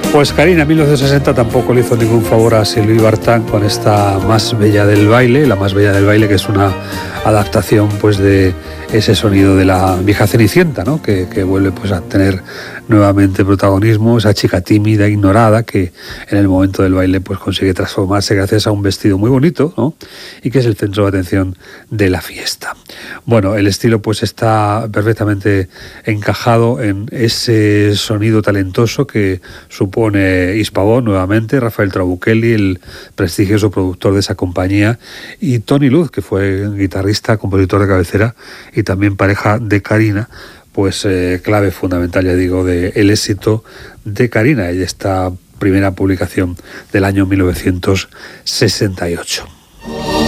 Pues Karina, en 1960 tampoco le hizo ningún favor a Sylvie Vartan con esta Más bella del baile, la Más bella del baile, que es una adaptación pues de ese sonido de la vieja Cenicienta, ¿no? Que vuelve pues a tener nuevamente protagonismo, esa chica tímida, ignorada, que en el momento del baile pues consigue transformarse gracias a un vestido muy bonito, ¿no? Y que es el centro de atención de la fiesta. Bueno, el estilo pues está perfectamente encajado en ese sonido talentoso que supone Hispavón, nuevamente, Rafael Trabuchelli, el prestigioso productor de esa compañía, y Tony Luz, que fue guitarrista, compositor de cabecera y también pareja de Karina, pues clave fundamental, ya digo, del éxito de Karina y esta primera publicación del año 1968.